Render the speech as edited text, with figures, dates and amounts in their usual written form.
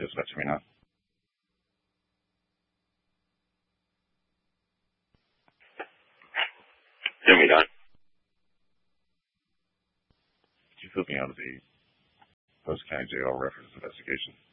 dispatch me now. Jimmy Dunn. Could you put me out of the Post County Jail reference investigation?